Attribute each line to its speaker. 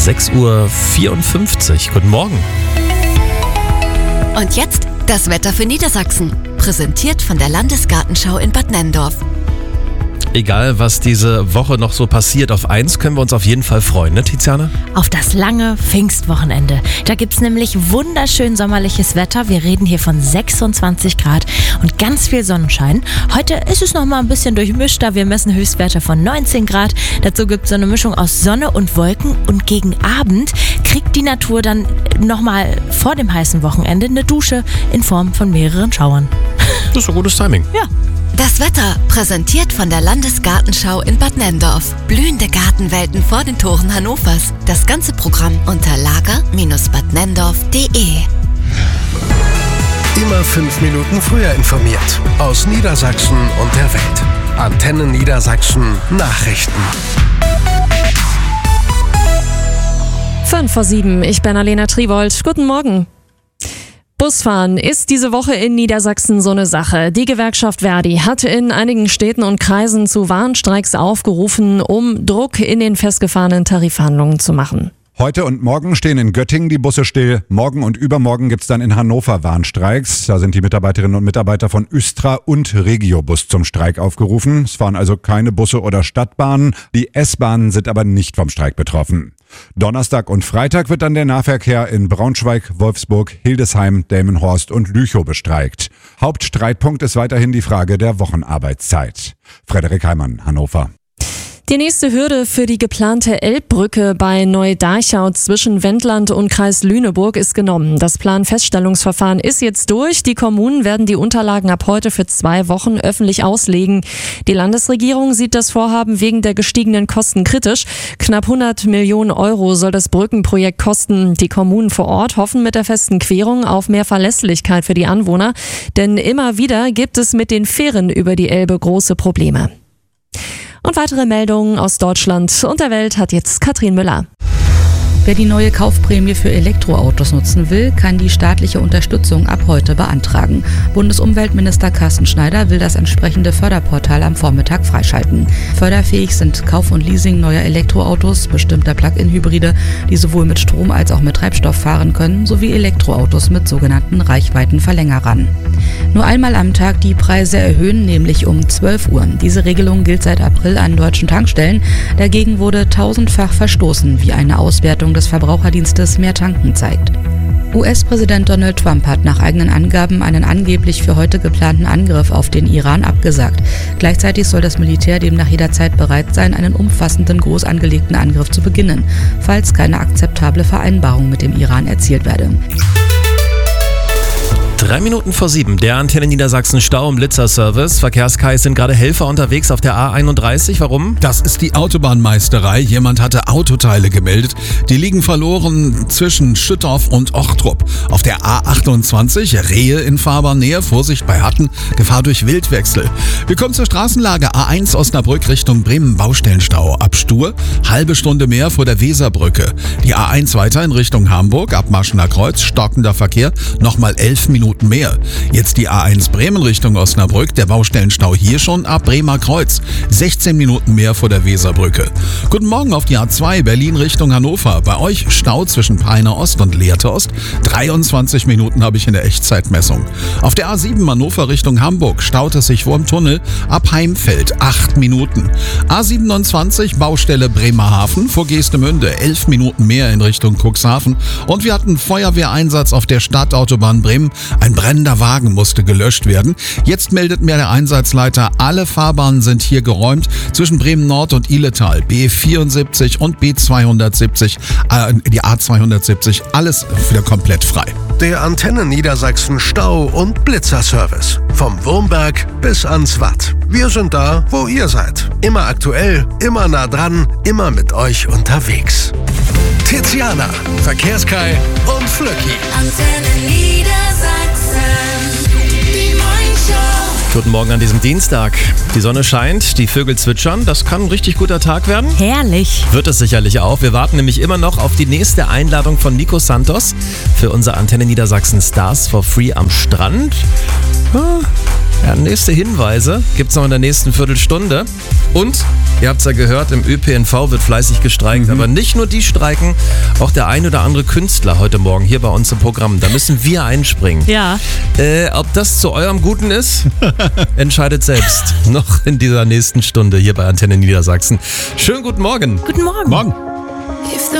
Speaker 1: 6:54 Uhr. Guten Morgen.
Speaker 2: Und jetzt das Wetter für Niedersachsen. Präsentiert von der Landesgartenschau in Bad Nenndorf.
Speaker 1: Egal, was diese Woche noch so passiert, auf eins können wir uns auf jeden Fall freuen, ne, Tiziana?
Speaker 3: Auf das lange Pfingstwochenende. Da gibt's nämlich wunderschön sommerliches Wetter. Wir reden hier von 26 Grad und ganz viel Sonnenschein. Heute ist es noch mal ein bisschen durchmischter. Wir messen Höchstwerte von 19 Grad. Dazu gibt's so eine Mischung aus Sonne und Wolken. Und gegen Abend kriegt die Natur dann noch mal vor dem heißen Wochenende eine Dusche in Form von mehreren Schauern.
Speaker 1: Das ist ein gutes Timing.
Speaker 3: Ja.
Speaker 2: Das Wetter präsentiert von der Landesgartenschau in Bad Nenndorf. Blühende Gartenwelten vor den Toren Hannovers. Das ganze Programm unter lager-badnenndorf.de.
Speaker 4: Immer 5 Minuten früher informiert. Aus Niedersachsen und der Welt. Antenne Niedersachsen Nachrichten.
Speaker 5: 5:07, ich bin Alena Triwold. Guten Morgen. Busfahren ist diese Woche in Niedersachsen so eine Sache. Die Gewerkschaft Verdi hat in einigen Städten und Kreisen zu Warnstreiks aufgerufen, um Druck in den festgefahrenen Tarifverhandlungen zu machen.
Speaker 6: Heute und morgen stehen in Göttingen die Busse still. Morgen und übermorgen gibt's dann in Hannover Warnstreiks. Da sind die Mitarbeiterinnen und Mitarbeiter von Östra und Regiobus zum Streik aufgerufen. Es fahren also keine Busse oder Stadtbahnen. Die S-Bahnen sind aber nicht vom Streik betroffen. Donnerstag und Freitag wird dann der Nahverkehr in Braunschweig, Wolfsburg, Hildesheim, Delmenhorst und Lüchow bestreikt. Hauptstreitpunkt ist weiterhin die Frage der Wochenarbeitszeit. Frederik Heimann, Hannover.
Speaker 5: Die nächste Hürde für die geplante Elbbrücke bei Neu-Dachau zwischen Wendland und Kreis Lüneburg ist genommen. Das Planfeststellungsverfahren ist jetzt durch. Die Kommunen werden die Unterlagen ab heute für 2 Wochen öffentlich auslegen. Die Landesregierung sieht das Vorhaben wegen der gestiegenen Kosten kritisch. Knapp 100 Millionen Euro soll das Brückenprojekt kosten. Die Kommunen vor Ort hoffen mit der festen Querung auf mehr Verlässlichkeit für die Anwohner. Denn immer wieder gibt es mit den Fähren über die Elbe große Probleme. Und weitere Meldungen aus Deutschland und der Welt hat jetzt Katrin Müller.
Speaker 7: Wer die neue Kaufprämie für Elektroautos nutzen will, kann die staatliche Unterstützung ab heute beantragen. Bundesumweltminister Carsten Schneider will das entsprechende Förderportal am Vormittag freischalten. Förderfähig sind Kauf und Leasing neuer Elektroautos, bestimmter Plug-in-Hybride, die sowohl mit Strom als auch mit Treibstoff fahren können, sowie Elektroautos mit sogenannten Reichweitenverlängerern. Nur einmal am Tag die Preise erhöhen, nämlich um 12 Uhr. Diese Regelung gilt seit April an deutschen Tankstellen. Dagegen wurde 1000-fach verstoßen, wie eine Auswertung des Verbraucherdienstes Mehr Tanken zeigt. US-Präsident Donald Trump hat nach eigenen Angaben einen angeblich für heute geplanten Angriff auf den Iran abgesagt. Gleichzeitig soll das Militär demnach jederzeit bereit sein, einen umfassenden, groß angelegten Angriff zu beginnen, falls keine akzeptable Vereinbarung mit dem Iran erzielt werde.
Speaker 1: 7:03, der Antenne Niedersachsen Stau- und Blitzerservice. Verkehrskais sind gerade Helfer unterwegs auf der A31. Warum?
Speaker 8: Das ist die Autobahnmeisterei. Jemand hatte Autoteile gemeldet. Die liegen verloren zwischen Schüttorf und Ochtrup. Auf der A28 Rehe in Fahrbahnnähe. Vorsicht bei Hatten. Gefahr durch Wildwechsel. Wir kommen zur Straßenlage A1 Osnabrück Richtung Bremen. Baustellenstau. Ab Stur. Halbe Stunde mehr vor der Weserbrücke. Die A1 weiter in Richtung Hamburg. Ab Maschener Kreuz. Stockender Verkehr. Nochmal 11 Minuten mehr. Jetzt die A1 Bremen Richtung Osnabrück. Der Baustellenstau hier schon ab Bremer Kreuz. 16 Minuten mehr vor der Weserbrücke. Guten Morgen auf die A2 Berlin Richtung Hannover. Bei euch Stau zwischen Peine Ost und Lehrte Ost. 23 Minuten habe ich in der Echtzeitmessung. Auf der A7 Hannover Richtung Hamburg staut es sich vor dem Tunnel ab Heimfeld. 8 Minuten. A27 Baustelle Bremerhaven vor Geestemünde. 11 Minuten mehr in Richtung Cuxhaven. Und wir hatten Feuerwehreinsatz auf der Stadtautobahn Bremen. Ein brennender Wagen musste gelöscht werden. Jetzt meldet mir der Einsatzleiter, alle Fahrbahnen sind hier geräumt zwischen Bremen Nord und Ihletal. B74 und B270, die A270, alles wieder komplett frei.
Speaker 4: Der Antenne Niedersachsen Stau- und Blitzerservice. Vom Wurmberg bis ans Watt. Wir sind da, wo ihr seid. Immer aktuell, immer nah dran, immer mit euch unterwegs. Tiziana, Verkehrskai und Flöcki.
Speaker 2: Antenne Niedersachsen, die Morningshow.
Speaker 1: Guten Morgen an diesem Dienstag. Die Sonne scheint, die Vögel zwitschern. Das kann ein richtig guter Tag werden.
Speaker 3: Herrlich.
Speaker 1: Wird es sicherlich auch. Wir warten nämlich immer noch auf die nächste Einladung von Nico Santos für unser Antenne Niedersachsen Stars for Free am Strand. Ja, nächste Hinweise gibt es noch in der nächsten Viertelstunde. Und, ihr habt es ja gehört, im ÖPNV wird fleißig gestreikt. Aber nicht nur die streiken, auch der ein oder andere Künstler heute Morgen hier bei uns im Programm. Da müssen wir einspringen.
Speaker 3: Ja.
Speaker 1: Ob das zu eurem Guten ist, entscheidet selbst. Noch in dieser nächsten Stunde hier bei Antenne Niedersachsen. Schönen guten Morgen.
Speaker 3: Guten Morgen.
Speaker 8: Morgen.